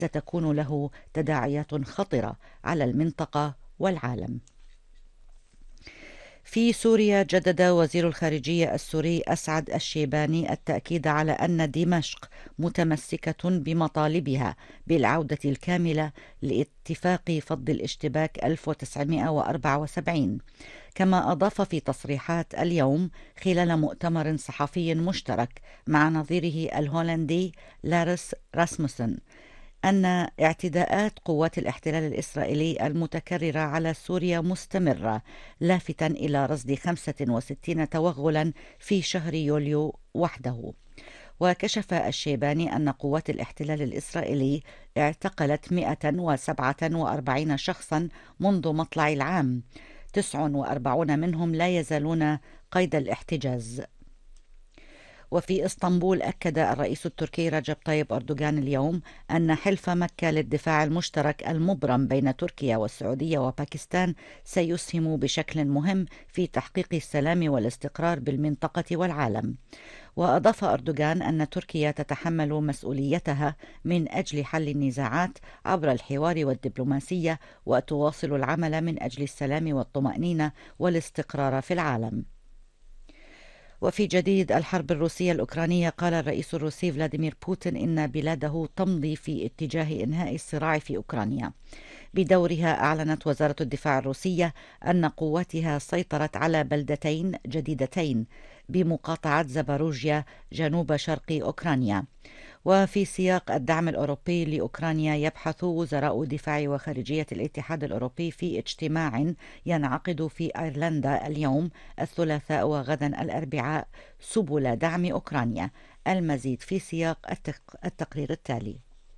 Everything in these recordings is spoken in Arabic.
ستكون له تداعيات خطرة على المنطقة والعالم. في سوريا جدد وزير الخارجية السوري أسعد الشيباني التأكيد على أن دمشق متمسكة بمطالبها بالعودة الكاملة لاتفاق فض الاشتباك 1974. كما أضاف في تصريحات اليوم خلال مؤتمر صحفي مشترك مع نظيره الهولندي لارس راسموسن أن اعتداءات قوات الاحتلال الإسرائيلي المتكررة على سوريا مستمرة، لافتا إلى رصد 65 توغلا في شهر يوليو وحده. وكشف الشيباني أن قوات الاحتلال الإسرائيلي اعتقلت 147 شخصا منذ مطلع العام، 49 منهم لا يزالون قيد الاحتجاز. وفي اسطنبول أكد الرئيس التركي رجب طيب أردوغان اليوم أن حلف مكة للدفاع المشترك المبرم بين تركيا والسعودية وباكستان سيسهم بشكل مهم في تحقيق السلام والاستقرار بالمنطقة والعالم. وأضاف أردوغان أن تركيا تتحمل مسؤوليتها من أجل حل النزاعات عبر الحوار والدبلوماسية، وتواصل العمل من أجل السلام والطمأنينة والاستقرار في العالم. وفي جديد الحرب الروسية الأوكرانية، قال الرئيس الروسي فلاديمير بوتين إن بلاده تمضي في اتجاه إنهاء الصراع في أوكرانيا. بدورها أعلنت وزارة الدفاع الروسية أن قواتها سيطرت على بلدتين جديدتين بمقاطعة زاباروجيا جنوب شرق أوكرانيا. وفي سياق الدعم الأوروبي لأوكرانيا، يبحث وزراء دفاع وخارجية الاتحاد الأوروبي في اجتماع ينعقد في أيرلندا اليوم الثلاثاء وغدا الأربعاء سبل دعم أوكرانيا. المزيد في سياق التقرير التالي.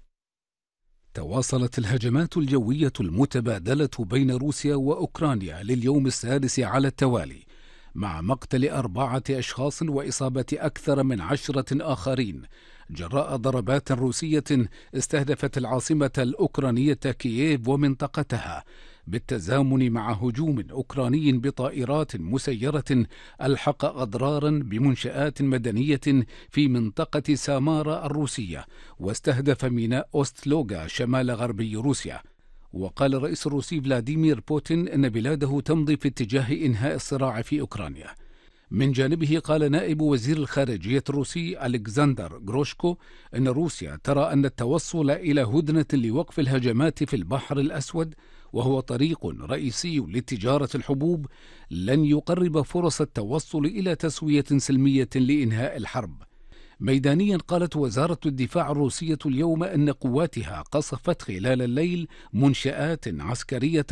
تواصلت الهجمات الجوية المتبادلة بين روسيا وأوكرانيا لليوم السادس على التوالي، مع مقتل 4 أشخاص وإصابة أكثر من 10 آخرين جراء ضربات روسية استهدفت العاصمة الأوكرانية كييف ومنطقتها، بالتزامن مع هجوم أوكراني بطائرات مسيرة ألحق أضرارا بمنشآت مدنية في منطقة سامارا الروسية، واستهدف ميناء أوستلوغا شمال غربي روسيا. وقال الرئيس الروسي فلاديمير بوتين أن بلاده تمضي في اتجاه إنهاء الصراع في أوكرانيا. من جانبه قال نائب وزير الخارجية الروسي ألكسندر غروشكو أن روسيا ترى أن التوصل إلى هدنة لوقف الهجمات في البحر الأسود، وهو طريق رئيسي لتجارة الحبوب، لن يقرب فرص التوصل إلى تسوية سلمية لإنهاء الحرب. ميدانيا، قالت وزارة الدفاع الروسية اليوم أن قواتها قصفت خلال الليل منشآت عسكرية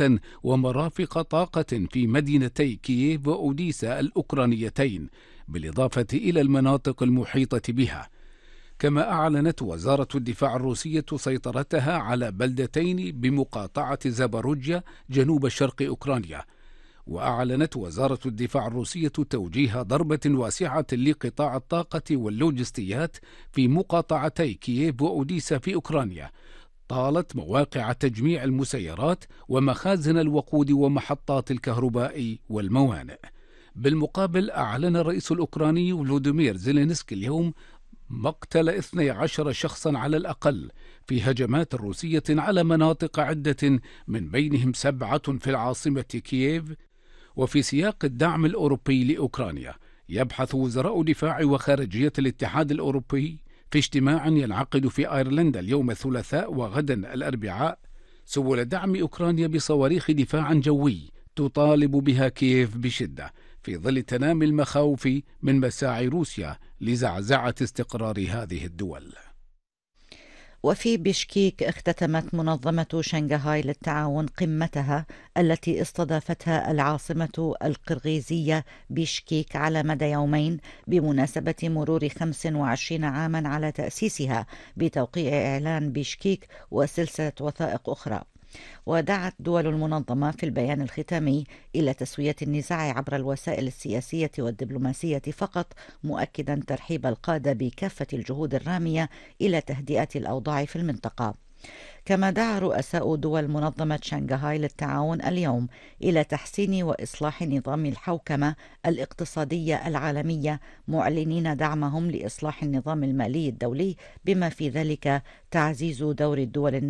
ومرافق طاقة في مدينتي كييف وأوديسا الأوكرانيتين، بالإضافة إلى المناطق المحيطة بها. كما أعلنت وزارة الدفاع الروسية سيطرتها على بلدتين بمقاطعة زاباروجيا جنوب شرق أوكرانيا. وأعلنت وزارة الدفاع الروسية توجيه ضربة واسعة لقطاع الطاقة واللوجستيات في مقاطعتي كييف وأوديسا في أوكرانيا، طالت مواقع تجميع المسيرات ومخازن الوقود ومحطات الكهرباء والموانئ. بالمقابل، أعلن الرئيس الأوكراني فلوديمير زيلينسكي اليوم مقتل 12 شخصا على الأقل في هجمات روسية على مناطق عدة، من بينهم 7 في العاصمة كييف. وفي سياق الدعم الأوروبي لأوكرانيا، يبحث وزراء دفاع وخارجية الاتحاد الأوروبي في اجتماع ينعقد في أيرلندا اليوم الثلاثاء وغدا الأربعاء سبل دعم أوكرانيا بصواريخ دفاع جوي تطالب بها كييف بشدة، في ظل تنامي المخاوف من مساعي روسيا لزعزعة استقرار هذه الدول. وفي بشكيك، اختتمت منظمة شنغهاي للتعاون قمتها التي استضافتها العاصمة القرغيزية بشكيك على مدى يومين بمناسبة مرور 25 عاما على تأسيسها، بتوقيع إعلان بشكيك وسلسلة وثائق أخرى. ودعت دول المنظمة في البيان الختامي إلى تسوية النزاع عبر الوسائل السياسية والدبلوماسية فقط، مؤكدا ترحيب القادة بكافة الجهود الرامية إلى تهدئة الأوضاع في المنطقة. كما دعا رؤساء دول منظمة شنغهاي للتعاون اليوم إلى تحسين وإصلاح نظام الحوكمة الاقتصادية العالمية، معلنين دعمهم لإصلاح النظام المالي الدولي، بما في ذلك تعزيز دور الدول